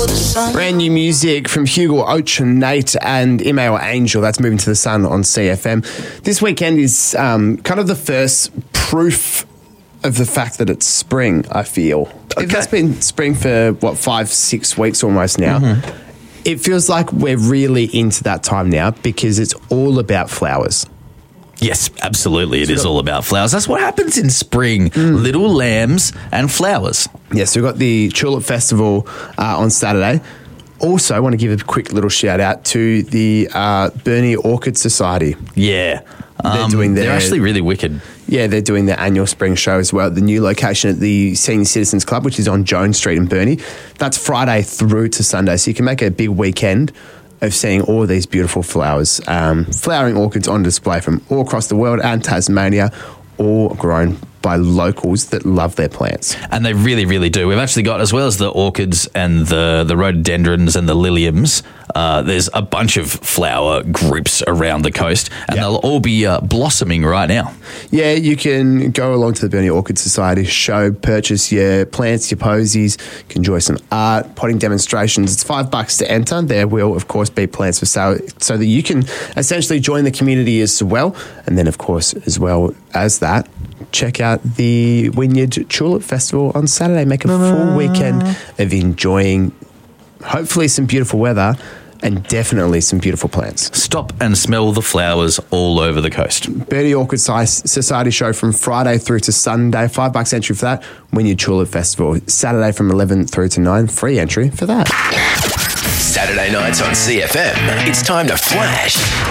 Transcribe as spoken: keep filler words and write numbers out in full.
Brand new music from Hugo Oach and Nate and Email Angel. That's Moving to the Sun on C F M. This weekend is um, kind of the first proof of the fact that it's spring, I feel. Okay. It's been spring for, what, five, six weeks almost now. Mm-hmm. It feels like we're really into that time now because it's all about flowers. Yes, absolutely. It is all about flowers. That's what happens in spring. Mm. Little lambs and flowers. Yes, we've got the Tulip Festival uh, on Saturday. Also, I want to give a quick little shout out to the uh, Burnie Orchid Society. Yeah. Um, they're doing their, They're actually really wicked. Yeah, they're doing their annual spring show as well at the new location at the Senior Citizens Club, which is on Jones Street in Burnie. That's Friday through to Sunday, so you can make a big weekend of seeing all of these beautiful flowers, um, flowering orchids on display from all across the world and Tasmania, all grown by locals that love their plants. And they really, really do. We've actually got, as well as the orchids and the, the rhododendrons and the liliums, uh, there's a bunch of flower groups around the coast, and yep. they'll all be uh, blossoming right now. Yeah, you can go along to the Burnie Orchid Society show, purchase your plants, your posies, you can enjoy some art, potting demonstrations. It's five bucks to enter. There will, of course, be plants for sale so that you can essentially join the community as well. And then, of course, as well as that, check out the Wynyard Tulip Festival on Saturday. Make a full weekend of enjoying, hopefully, some beautiful weather and definitely some beautiful plants. Stop and smell the flowers all over the coast. Burnie Orchid Society show from Friday through to Sunday. Five bucks entry for that. Wynyard Tulip Festival. Saturday from eleven through to nine. Free entry for that. Saturday nights on C F M. It's time to flash.